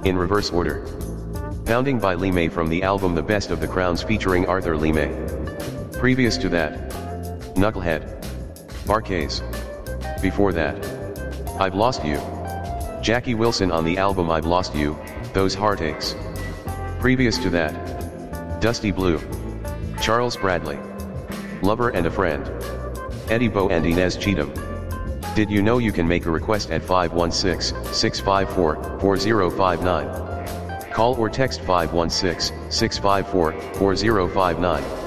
In reverse order. Pounding by Lee May from the album The Best of the Crowns featuring Arthur Lee May. Previous to that, Knucklehead. Barcase. Before that, I've Lost You. Jackie Wilson on the album I've Lost You, Those Heartaches. Previous to that, Dusty Blue. Charles Bradley. Lover and a Friend. Eddie Bo and Inez Cheatham. Did you know you can make a request at 516-654-4059? Call or text 516-654-4059.